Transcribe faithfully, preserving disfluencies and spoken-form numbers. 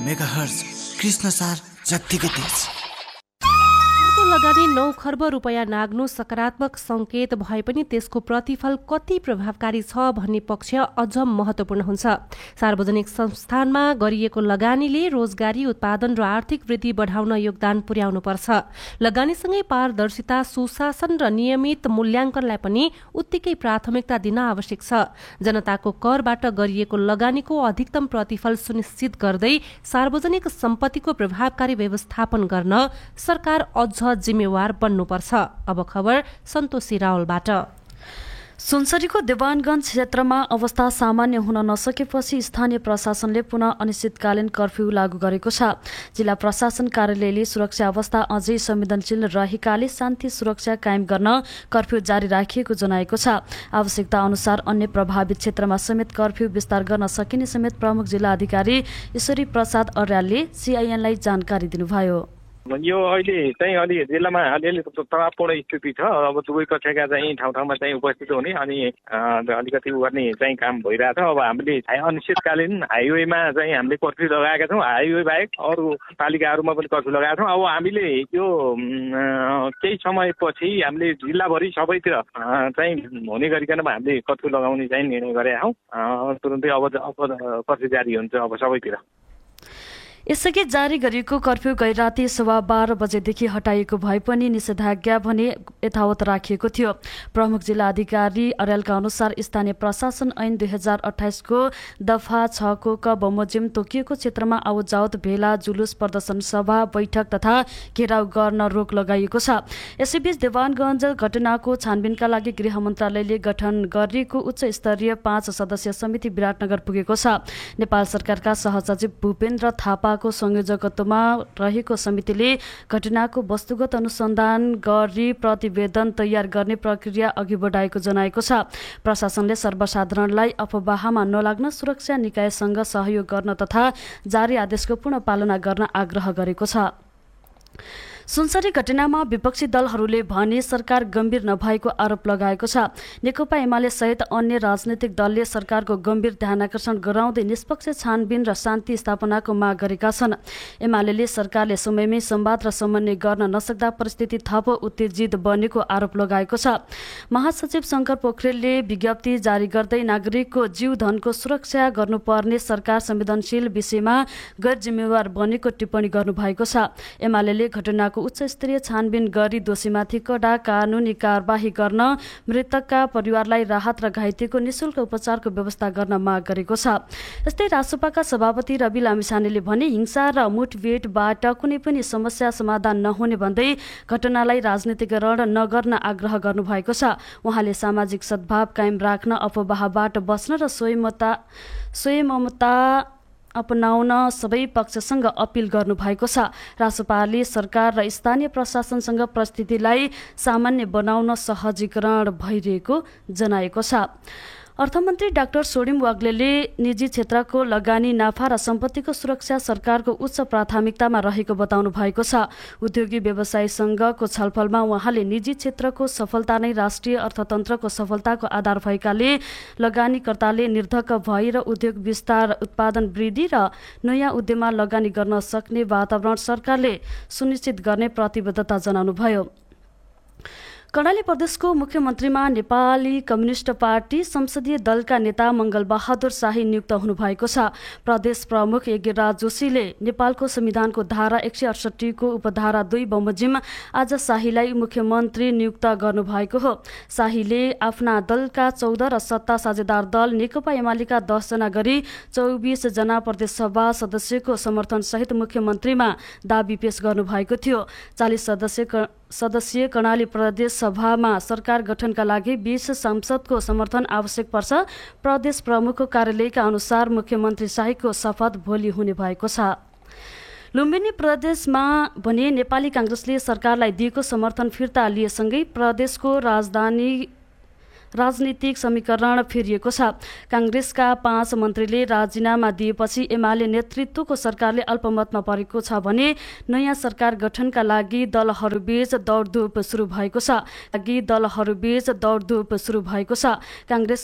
Megahertz Krishna सार जत्तिकै तेज। लगानी नौ खर्ब रुपियाँ नाग्नु सकारात्मक संकेत भए पनि त्यसको प्रतिफल कति प्रभावकारी छ भन्ने पक्ष अझ महत्वपूर्ण हुन्छ। सार्वजनिक संस्थानमा गरिएको लगानीले रोजगारी, उत्पादन र आर्थिक वृद्धि बढाउन योगदान पुर्याउनुपर्छ। लगानीसँगै पारदर्शिता, सुशासन र नियमित मूल्याङ्कनलाई पनि उत्तिकै प्राथमिकता दिन आवश्यक छ। जनताको करबाट गरिएको लगानीको अधिकतम प्रतिफल सुनिश्चित गर्दै सार्वजनिक सम्पत्तिको प्रभावकारी व्यवस्थापन गर्न सरकार अझ जिम्मेवार बन्नुपर्छ। अब खबर सन्तोषी रावलबाट। सुनसरीको देवानगञ्ज क्षेत्रमा अवस्था सामान्य हुन नसकेपछि स्थानीय प्रशासनले पुनः अनिश्चितकालीन कर्फ्यू लागू गरेको छ। जिल्ला प्रशासन कार्यालयले सुरक्षा अवस्था अझै संवेदनशील रहेकाले शान्ति सुरक्षा कायम गर्न कर्फ्यू जारी राखिएको जनाएको छ। आवश्यकता अनुसार अन्य प्रभावित क्षेत्रमा समेत कर्फ्यू विस्तार गर्न सकिने समेत प्रमुख जिल्ला अधिकारी ईश्वरी प्रसाद अर्यालले सीआईएनलाई जानकारी दिनुभयो। यो अहिले चाहिँ अलि जिल्लामा अलिअलि तनावपूर्ण स्थिति छ। अब दुवै कक्षाका चाहिँ ठाउँ ठाउँमा चाहिँ उपस्थित हुने अनि अलिकति गर्ने चाहिँ काम भइरहेछ। अब हामीले अनिश्चितकालीन हाइवेमा चाहिँ हामीले कर्फ्यू लगाएका छौँ। हाइवे बाहेक अरू पालिकाहरूमा पनि कर्फ्यू लगाएका छौँ। अब हामीले यो केही समयपछि हामीले जिल्लाभरि सबैतिर चाहिँ हुने गरिकन हामीले कर्फ्यू लगाउने चाहिँ निर्णय गरेका छौँ। तुरुन्तै अब अब कर्फ्यू जारी हुन्छ अब सबैतिर। यसअघि जारी गरिएको कर्फ्यू गैराती सवा बाह्र बजेदेखि हटाइएको भए पनि निषेधाज्ञा भने यथावत राखिएको थियो। प्रमुख जिल्ला अधिकारी अर्यालका अनुसार स्थानीय प्रशासन ऐन दुई हजार अठाइसको दफा छको क बमोजिम तोकिएको क्षेत्रमा आवत जावत, भेला, जुलुस, प्रदर्शन सभा, बैठक तथा घेराउ गर्न रोक लगाइएको छ। यसैबीच देवानगञ्ज घटनाको छानबिनका लागि गृह मन्त्रालयले गठन गरेको उच्च स्तरीय पाँच सदस्यीय समिति विराटनगर पुगेको छ। नेपाल सरकारका सहसचिव भूपेन्द्र थापा को संयोजकत्वमा रहेको समितिले घटनाको वस्तुगत अनुसन्धान गरी प्रतिवेदन तयार गर्ने प्रक्रिया अघि बढाएको जनाएको छ। प्रशासनले सर्वसाधारणलाई अफवाहमा नलाग्न सुरक्षा निकायसँग सहयोग गर्न तथा जारी आदेशको पूर्ण पालना गर्न आग्रह गरेको छ। सुनसरी घटनामा विपक्षी दलहरूले भने सरकार गम्भीर नभएको आरोप लगाएको छ। नेकपा एमाले सहित अन्य राजनैतिक दलले सरकारको गम्भीर ध्यानाकर्षण गराउँदै निष्पक्ष छानबिन र शान्ति स्थापनाको माग गरेका छन्। एमाले सरकारले समयमै संवाद र समन्वय गर्न नसक्दा परिस्थिति थप उत्तेजित बनेको आरोप लगाएको छ। महासचिव शङ्कर पोखरेलले विज्ञप्ति जारी गर्दै नागरिकको जीव धनको सुरक्षा गर्नुपर्ने सरकार संवेदनशील विषयमा गैर जिम्मेवार बनेको टिप्पणी गर्नुभएको छ। एमाले घटना उच्च स्तरीय छानबिन गरी दोषीमाथि कडा कानुनी कारबाही गर्न, मृतकका परिवारलाई राहत र घाइतेको निशुल्क उपचारको व्यवस्था गर्न माग गरेको छ। यस्तै रासोपाका सभापति रवि लामिछानेले भने हिंसा र मुठभेडबाट कुनै पनि समस्या समाधान नहुने भन्दै घटनालाई राजनीतिकरण नगर्न आग्रह गर्नुभएको छ। उहाँले सामाजिक सद्भाव कायम राख्न, अफवाहबाट बस्न र स्वयंमता स्वयंमता अपनाउन सबै पक्षसँग अपिल गर्नुभएको छ। रासोपाले सरकार र स्थानीय प्रशासनसँग परिस्थितिलाई सामान्य बनाउन सहजीकरण भइरहेको जनाएको छ। अर्थमन्त्री डाक्टर सोडिम वाग्लेले निजी क्षेत्रको लगानी, नाफा र सम्पत्तिको सुरक्षा सरकारको उच्च प्राथमिकतामा रहेको बताउनु भएको छ। उद्योगी व्यवसायीसँगको छलफलमा उहाँले निजी क्षेत्रको सफलता नै राष्ट्रिय अर्थतन्त्रको सफलताको आधार भएकाले लगानीकर्ताले निर्धक्क भएर उद्योग विस्तार, उत्पादन वृद्धि र नयाँ उद्यममा लगानी गर्न सक्ने वातावरण सरकारले सुनिश्चित गर्ने प्रतिबद्धता जनाउनुभयो। कर्णाली प्रदेशको मुख्यमन्त्रीमा नेपाली कम्युनिस्ट पार्टी संसदीय दलका नेता मङ्गलबहादुर शाही नियुक्त हुनुभएको छ। प्रदेश प्रमुख यज्ञराज जोशीले नेपालको संविधानको धारा एक सय अडसट्ठीको उपधारा दुई बमोजिम आज शाहीलाई मुख्यमन्त्री नियुक्त गर्नुभएको हो। शाहीले आफ्ना दलका चौध र सत्ता साझेदार दल नेकपा एमालेका दसजना गरी चौबिस जना प्रदेश सभा सदस्यको समर्थनसहित मुख्यमन्त्रीमा दाबी पेश गर्नुभएको थियो। चालिस सदस्य सदस्यीय कर्णाली प्रदेश सभामा सरकार गठनका लागि बीस सांसदको समर्थन आवश्यक पर्छ। प्रदेश प्रमुखको कार्यालयका अनुसार मुख्यमन्त्री शाहीको शपथ भोलि हुने भएको छ। लुम्बिनी प्रदेशमा भने नेपाली कांग्रेसले सरकारलाई दिएको समर्थन फिर्ता लिएसँगै प्रदेशको राजधानी राजनीतिक समीकरण फेरिएको छ। कांग्रेसका पाँच मन्त्रीले राजीनामा दिएपछि एमाले नेतृत्वको सरकारले अल्पमतमा परेको छ भने नयाँ सरकार गठनका लागि दलहरूबीच दौडधुप सुरु भएको छ लागि दलहरूबीच दौडधुप सुरु भएको छ। कांग्रेस